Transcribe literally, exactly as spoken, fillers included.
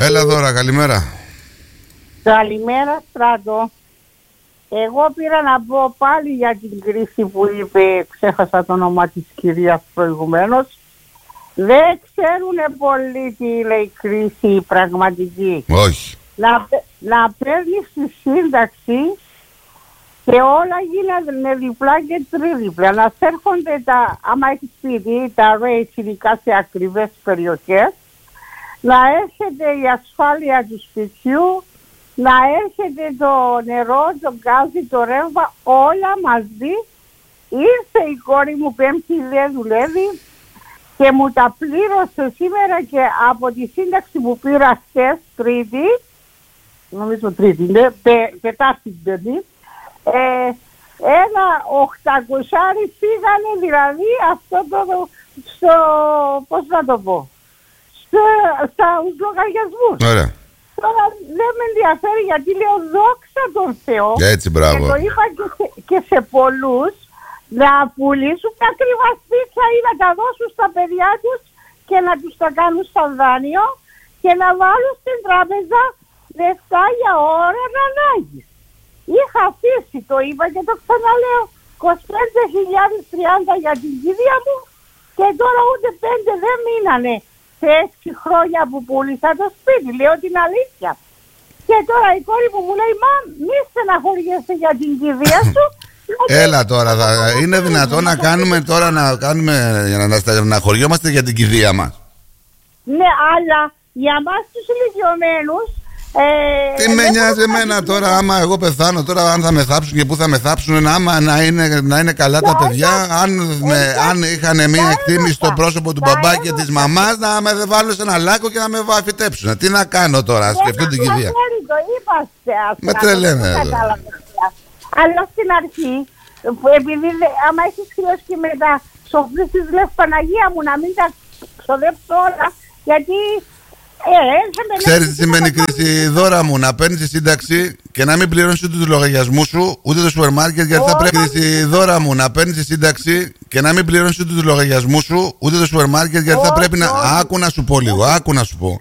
Έλα Δώρα, καλημέρα. Καλημέρα, Στράτο. Εγώ πήρα να πω πάλι για την κρίση που είπε, ξέχασα το όνομα της κυρίας προηγουμένως. Δεν ξέρουν πολύ τι λέει κρίση πραγματική. Όχι. Να, να παίρνεις τη σύνταξη και όλα γίνανε διπλά και τρίδιπλα. Να στέρχονται τα, άμα έχει σπίτι, τα rates ειδικά σε ακριβές περιοχές, να έρχεται η ασφάλεια του σπιτιού, να έρχεται το νερό, το γκάζι, το ρεύμα, όλα μαζί. Ήρθε η κόρη μου πέμπτη, δεν δουλεύει και μου τα πλήρωσε σήμερα και από τη σύνταξη που πήρα χθες, Τρίτη, νομίζω Τρίτη, ναι, Τετάρτη Πέμπτη, ε, ένα οχτακοσάρι φύγανε, δηλαδή αυτό το, στο, πώς να το πω, στο, στους λογαριασμούς. Ωραία. Τώρα δεν με ενδιαφέρει γιατί λέω δόξα τον Θεό. Έτσι, μπράβο. Και το είπα και σε, και σε πολλούς να πουλήσουν τα ακριβά σπίτια ή να τα δώσουν στα παιδιά τους και να τους τα κάνουν σαν δάνειο και να βάλουν στην τράπεζα λεφτά για ώρα ανάγκης. Είχα αφήσει, το είπα και το ξαναλέω, είκοσι πέντε χιλιάδες τριάντα για την κηδεία μου και τώρα ούτε πέντε δεν μείνανε σε έξι χρόνια που πούλησα το σπίτι. Λέω την αλήθεια. Και τώρα η κόρη μου μου λέει, μα μη στεναχωριέσαι για την κηδεία σου. Έλα τώρα, θα, είναι δυνατόν να κάνουμε τώρα να κάνουμε για να στεναχωριόμαστε για την κηδεία μας? Ναι, αλλά για μας τους ηλικιωμένους Ε, Τι με νοιάζει εμένα τώρα, άμα εγώ πεθάνω τώρα, αν θα με θάψουν και πού θα με θάψουν, άμα να είναι, να είναι καλά τα παιδιά, αν, με, αν είχαν μια εκτίμηση στο πρόσωπο του μπαμπά και της μαμάς, να με βάλουν σε ένα λάκκο και να με φυτέψουν. Τι να κάνω τώρα, σκεφτούν την κηδεία. Με τρελαίνε. Αλλά στην αρχή, επειδή άμα έχεις χρειώσει και μετά σοφρήσεις, λες Παναγία μου να μην τα ξοδέψω όλα, γιατί... Ε, Ξέρεις τι σημαίνει κρίση, Δώρα μου? Να παίρνεις τη σύνταξη και να μην πληρώνεις ούτε τους λογαριασμούς σου, ούτε το σούπερ μάρκετ, γιατί θα πρέπει. Κρίση, Δώρα μου, να παίρνεις τη σύνταξη και να μην πληρώνεις ούτε τους λογαριασμούς σου, ούτε το σούπερ μάρκετ, γιατί θα πρέπει να. Άκου να σου πω λίγο, άκου να σου πω.